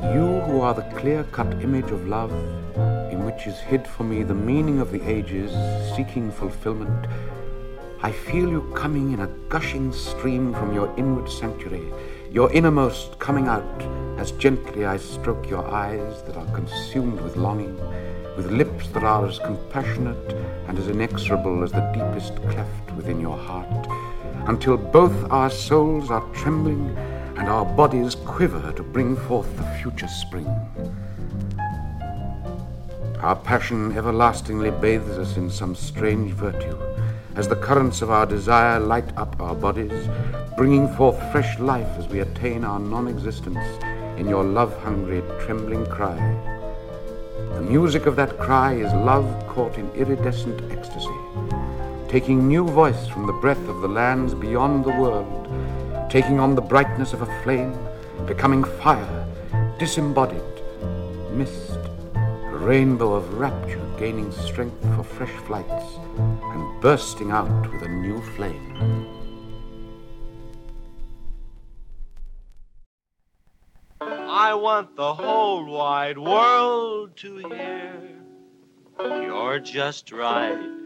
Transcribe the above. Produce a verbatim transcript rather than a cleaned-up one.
You who are the clear-cut image of love, in which is hid for me the meaning of the ages, seeking fulfillment, I feel you coming in a gushing stream from your inward sanctuary, your innermost coming out as gently I stroke your eyes that are consumed with longing, with lips that are as compassionate and as inexorable as the deepest cleft within your heart, until both our souls are trembling and our bodies quiver to bring forth the future spring. Our passion everlastingly bathes us in some strange virtue, as the currents of our desire light up our bodies, bringing forth fresh life as we attain our non-existence in your love-hungry, trembling cry. The music of that cry is love caught in iridescent ecstasy, taking new voice from the breath of the lands beyond the world, taking on the brightness of a flame, becoming fire, disembodied, mist, a rainbow of rapture gaining strength for fresh flights and bursting out with a new flame. I want the whole wide world to hear. You're just right